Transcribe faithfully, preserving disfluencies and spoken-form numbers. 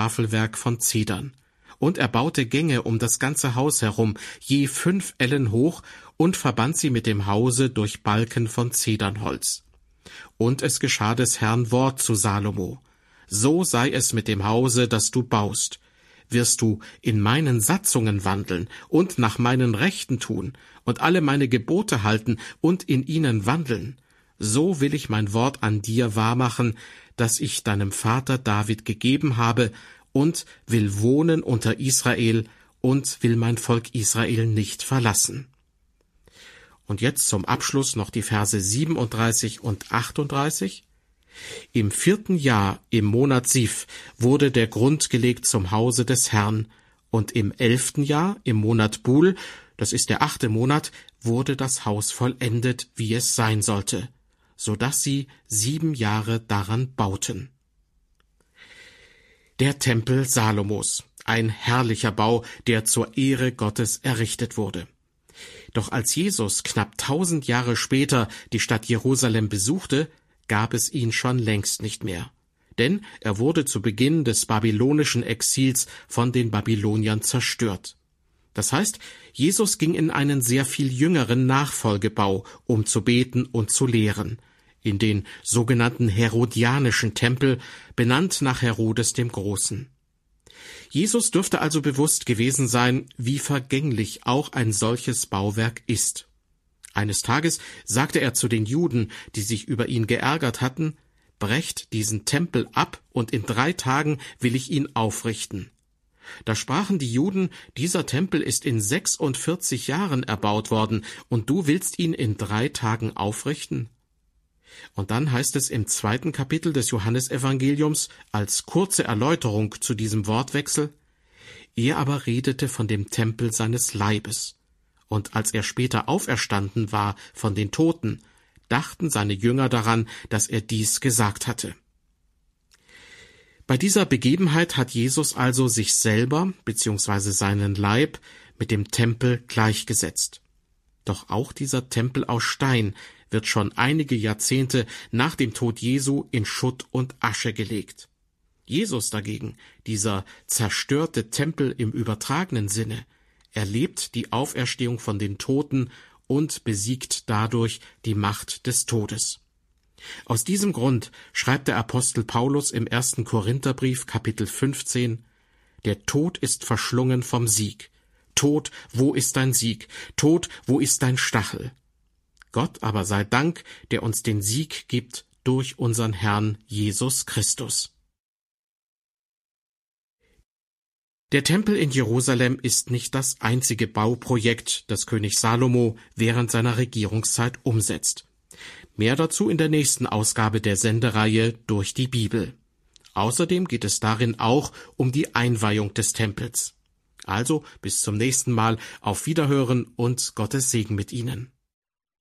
Tafelwerk von Zedern. Und er baute Gänge um das ganze Haus herum, je fünf Ellen hoch, und verband sie mit dem Hause durch Balken von Zedernholz. Und es geschah des Herrn Wort zu Salomo: So sei es mit dem Hause, das du baust. Wirst du in meinen Satzungen wandeln und nach meinen Rechten tun und alle meine Gebote halten und in ihnen wandeln, so will ich mein Wort an dir wahrmachen, das ich deinem Vater David gegeben habe, und will wohnen unter Israel und will mein Volk Israel nicht verlassen. Und jetzt zum Abschluss noch die Verse siebenunddreißig und achtunddreißig. Im vierten Jahr, im Monat Siv, wurde der Grund gelegt zum Hause des Herrn, und im elften Jahr, im Monat Bul, das ist der achte Monat, wurde das Haus vollendet, wie es sein sollte, so dass sie sieben Jahre daran bauten. Der Tempel Salomos, ein herrlicher Bau, der zur Ehre Gottes errichtet wurde. Doch als Jesus knapp tausend Jahre später die Stadt Jerusalem besuchte, gab es ihn schon längst nicht mehr. Denn er wurde zu Beginn des babylonischen Exils von den Babyloniern zerstört. Das heißt, Jesus ging in einen sehr viel jüngeren Nachfolgebau, um zu beten und zu lehren, in den sogenannten Herodianischen Tempel, benannt nach Herodes dem Großen. Jesus dürfte also bewusst gewesen sein, wie vergänglich auch ein solches Bauwerk ist. Eines Tages sagte er zu den Juden, die sich über ihn geärgert hatten: Brecht diesen Tempel ab, und in drei Tagen will ich ihn aufrichten. Da sprachen die Juden: Dieser Tempel ist in sechsundvierzig Jahren erbaut worden, und du willst ihn in drei Tagen aufrichten? Und dann heißt es im zweiten Kapitel des Johannesevangeliums als kurze Erläuterung zu diesem Wortwechsel: Er aber redete von dem Tempel seines Leibes. Und als er später auferstanden war von den Toten, dachten seine Jünger daran, dass er dies gesagt hatte. Bei dieser Begebenheit hat Jesus also sich selber bzw. seinen Leib mit dem Tempel gleichgesetzt. Doch auch dieser Tempel aus Stein wird schon einige Jahrzehnte nach dem Tod Jesu in Schutt und Asche gelegt. Jesus dagegen, dieser zerstörte Tempel im übertragenen Sinne, erlebt die Auferstehung von den Toten und besiegt dadurch die Macht des Todes. Aus diesem Grund schreibt der Apostel Paulus im ersten Korintherbrief Kapitel fünfzehn: Der Tod ist verschlungen vom Sieg. Tod, wo ist dein Sieg? Tod, wo ist dein Stachel? Gott aber sei Dank, der uns den Sieg gibt durch unseren Herrn Jesus Christus. Der Tempel in Jerusalem ist nicht das einzige Bauprojekt, das König Salomo während seiner Regierungszeit umsetzt. Mehr dazu in der nächsten Ausgabe der Sendereihe Durch die Bibel. Außerdem geht es darin auch um die Einweihung des Tempels. Also bis zum nächsten Mal, auf Wiederhören und Gottes Segen mit Ihnen.